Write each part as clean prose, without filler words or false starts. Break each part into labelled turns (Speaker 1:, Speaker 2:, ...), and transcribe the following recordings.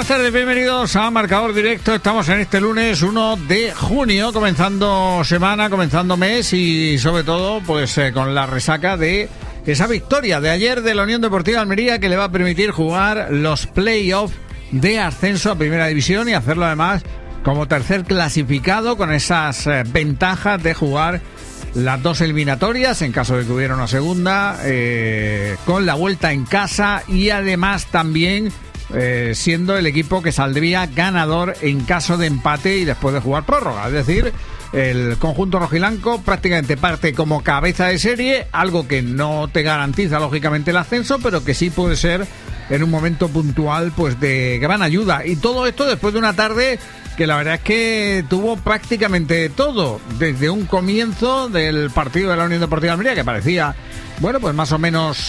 Speaker 1: tardes, bienvenidos a Marcador Directo. Estamos en este lunes 1 de junio, comenzando semana, comenzando mes y sobre todo pues con la resaca de esa victoria de ayer de la Unión Deportiva Almería, que le va a permitir jugar los playoffs de ascenso a Primera División y hacerlo además como tercer clasificado, con esas ventajas de jugar las dos eliminatorias en caso de que hubiera una segunda, con la vuelta en casa y además también siendo el equipo que saldría ganador en caso de empate y después de jugar prórroga. Es decir, el conjunto rojiblanco prácticamente parte como cabeza de serie, algo que no te garantiza lógicamente el ascenso, pero que sí puede ser en un momento puntual pues de gran ayuda. Y todo esto después de una tarde que la verdad es que tuvo prácticamente todo, desde un comienzo del partido de la Unión Deportiva Almería, que parecía, bueno, pues más o menos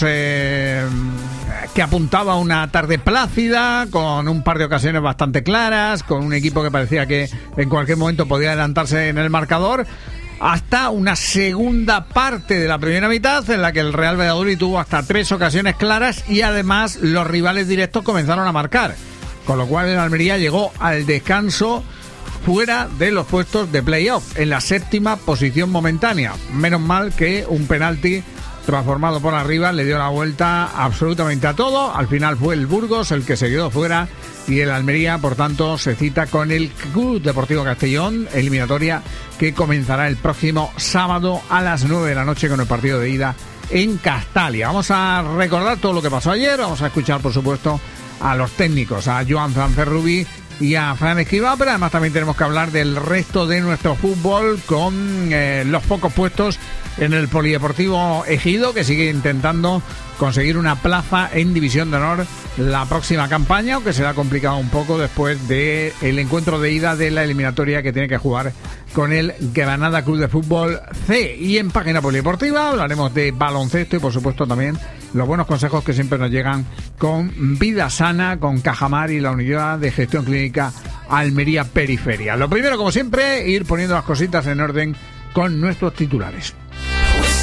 Speaker 1: que apuntaba a una tarde plácida, con un par de ocasiones bastante claras, con un equipo que parecía que en cualquier momento podía adelantarse en el marcador, hasta una segunda parte de la primera mitad en la que el Real Valladolid tuvo hasta 3 ocasiones claras y además los rivales directos comenzaron a marcar. Con lo cual el Almería llegó al descanso fuera de los puestos de playoff, en la séptima posición momentánea. Menos mal que un penalti transformado por arriba le dio la vuelta absolutamente a todo. Al final fue el Burgos el que se quedó fuera y el Almería, por tanto, se cita con el Club Deportivo Castellón, eliminatoria que comenzará el próximo sábado a las 9 de la noche con el partido de ida en Castalia. Vamos a recordar todo lo que pasó ayer, vamos a escuchar, por supuesto, a los técnicos, a Joan Zancerrubi y a Fran Escribá, pero además también tenemos que hablar del resto de nuestro fútbol con los pocos puestos en el Polideportivo Ejido, que sigue intentando conseguir una plaza en División de Honor la próxima campaña, aunque será complicado un poco después del encuentro de ida de la eliminatoria que tiene que jugar con el Granada Club de Fútbol C. Y en Página Polideportiva hablaremos de baloncesto y por supuesto también los buenos consejos que siempre nos llegan con Vida Sana, con Cajamar y la Unidad de Gestión Clínica Almería Periferia. Lo primero, como siempre, ir poniendo las cositas en orden con nuestros titulares.